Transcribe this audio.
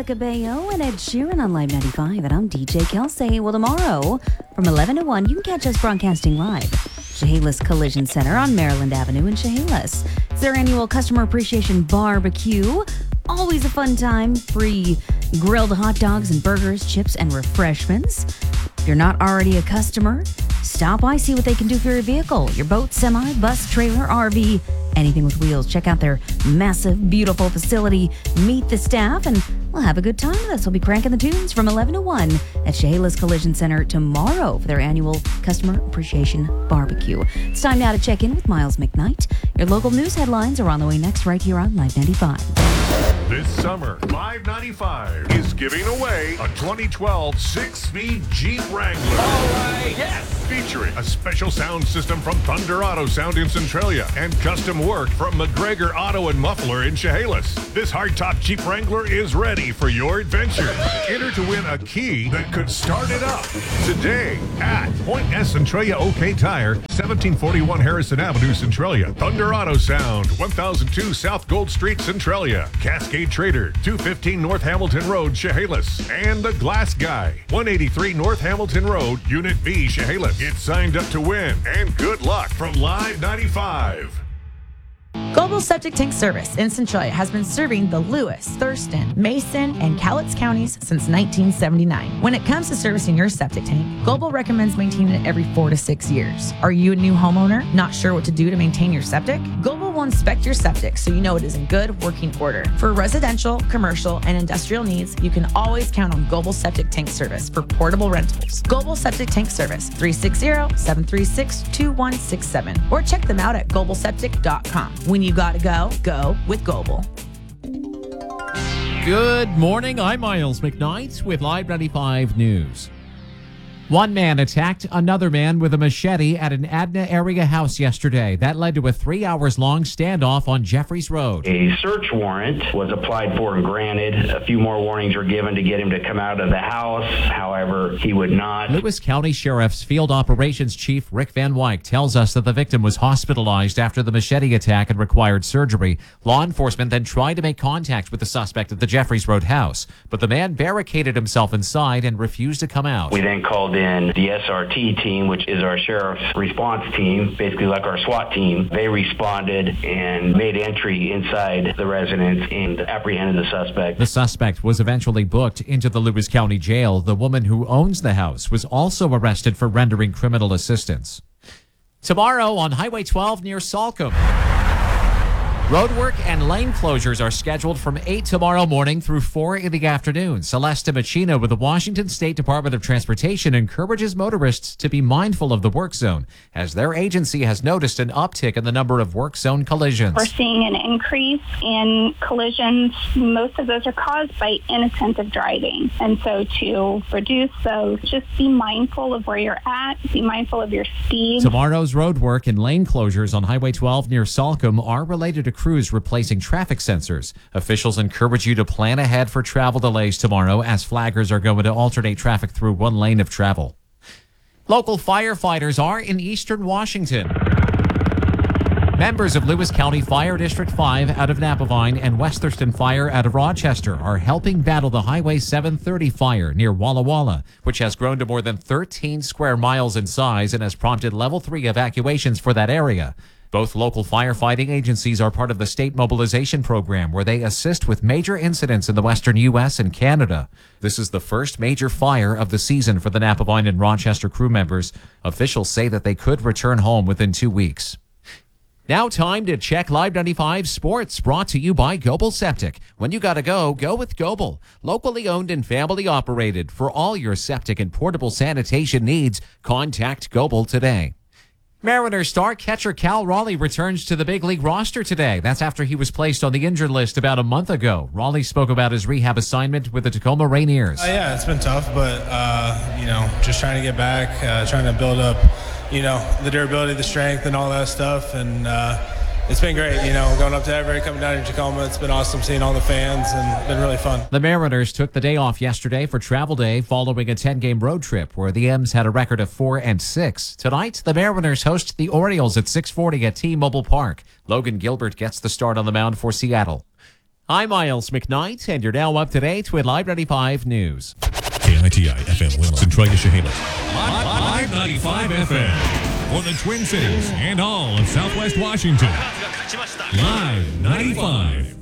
Camila Cabello and Ed Sheeran on Live 95, and I'm DJ Kelsey. Well, tomorrow from 11 to 1, you can catch us broadcasting live. Chehalis Collision Center on Maryland Avenue in Chehalis. It's their annual Customer Appreciation Barbecue. Always a fun time. Free grilled hot dogs and burgers, chips, and refreshments. If you're not already a customer, stop by, see what they can do for your vehicle. Your boat, semi, bus, trailer, RV, anything with wheels. Check out their massive, beautiful facility. Meet the staff, and we'll have a good time with us. We'll be cranking the tunes from 11 to 1 at Chehalis Collision Center tomorrow for their annual Customer Appreciation Barbecue. It's time now to check in with Miles McKnight. Your local news headlines are on the way next right here on Live 95. This summer, Live 95 is giving away a 2012 6-speed Jeep Wrangler. All right, yes! Featuring a special sound system from Thunder Auto Sound in Centralia and custom work from McGregor Auto and Muffler in Chehalis. This hardtop Jeep Wrangler is ready for your adventure. Enter to win a key that could start it up today at Point S Centralia OK Tire, 1741 Harrison Avenue, Centralia. Thunder Auto Sound, 1002 South Gold Street, Centralia. Cascade Trader, 215 North Hamilton Road, Chehalis. And The Glass Guy, 183 North Hamilton Road, Unit B, Chehalis. Get signed up to win, and good luck from Live 95. Global Septic Tank Service in Centralia has been serving the Lewis, Thurston, Mason, and Cowlitz counties since 1979. When it comes to servicing your septic tank, Global recommends maintaining it every 4 to 6 years. Are you a new homeowner, not sure what to do to maintain your septic? Global will inspect your septic so you know it is in good working order. For residential, commercial, and industrial needs, you can always count on Global Septic Tank Service for portable rentals. Global Septic Tank Service, 360-736-2167, or check them out at globalseptic.com. When you gotta go with Global. Good morning. I'm Miles McKnight with Live 95 News. One man attacked another man with a machete at an Adna area house yesterday. That led to a 3-hour-long standoff on Jeffries Road. A search warrant was applied for and granted. A few more warnings were given to get him to come out of the house. However, he would not. Lewis County Sheriff's Field Operations Chief Rick Van Wyk tells us that the victim was hospitalized after the machete attack and required surgery. Law enforcement then tried to make contact with the suspect at the Jeffries Road house, but the man barricaded himself inside and refused to come out. We then called in the SRT team, which is our sheriff's response team, basically like our SWAT team. They responded and made entry inside the residence and apprehended the suspect. The suspect was eventually booked into the Lewis County Jail. The woman who owns the house was also arrested for rendering criminal assistance. Tomorrow on Highway 12 near Salcombe, roadwork and lane closures are scheduled from 8 tomorrow morning through 4 in the afternoon. Celesta Machino with the Washington State Department of Transportation encourages motorists to be mindful of the work zone, as their agency has noticed an uptick in the number of work zone collisions. We're seeing an increase in collisions. Most of those are caused by inattentive driving. And so to reduce those, just be mindful of where you're at, be mindful of your speed. Tomorrow's roadwork and lane closures on Highway 12 near Salcombe are related to crews replacing traffic sensors. Officials encourage you to plan ahead for travel delays tomorrow, as flaggers are going to alternate traffic through one lane of travel. Local firefighters are in eastern Washington. Members of Lewis County Fire District 5 out of Napavine and West Thurston Fire out of Rochester are helping battle the Highway 730 fire near Walla Walla, which has grown to more than 13 square miles in size and has prompted Level 3 evacuations for that area. Both local firefighting agencies are part of the state mobilization program, where they assist with major incidents in the western U.S. and Canada. This is the first major fire of the season for the Napavine and Rochester crew members. Officials say that they could return home within 2 weeks. Now time to check Live 95 Sports, brought to you by Global Septic. When you gotta go with Global. Locally owned and family operated. For all your septic and portable sanitation needs, contact Global today. Mariners star catcher Cal Raleigh returns to the big league roster today. That's after he was placed on the injured list about a month ago. Raleigh spoke about his rehab assignment with the Tacoma Rainiers. Yeah, it's been tough, but, just trying to get back, trying to build up, the durability, the strength, and all that stuff. And it's been great, going up to Everett, coming down to Tacoma. It's been awesome seeing all the fans, and been really fun. The Mariners took the day off yesterday for travel day following a 10-game road trip where the M's had a record of 4-6. Tonight, the Mariners host the Orioles at 6:40 at T-Mobile Park. Logan Gilbert gets the start on the mound for Seattle. I'm Miles McKnight, and you're now up to date with Live 95 News. KITI FM Willow, Centralia, Chehalis. Live 95 FM for the Twin Cities and all of Southwest Washington. Live 95.